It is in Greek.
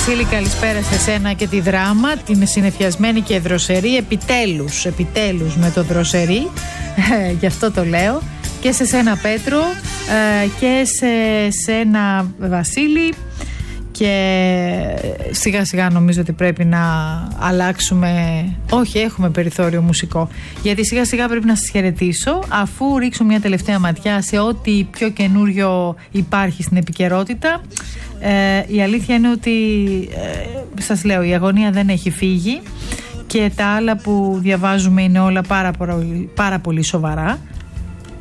Βασίλη, καλησπέρα σε σένα και τη Δράμα, την συνεφιασμένη και δροσερή. Επιτέλους με το δροσερή, γι' αυτό το λέω. Και σε σένα Πέτρο, και σε σένα Βασίλη. Και σιγά σιγά νομίζω ότι πρέπει να αλλάξουμε. Όχι, έχουμε περιθώριο μουσικό. Γιατί σιγά σιγά πρέπει να σας χαιρετήσω, αφού ρίξω μια τελευταία ματιά σε ό,τι πιο καινούριο υπάρχει στην επικαιρότητα. Η αλήθεια είναι ότι σας λέω, η αγωνία δεν έχει φύγει και τα άλλα που διαβάζουμε είναι όλα πάρα πολύ σοβαρά.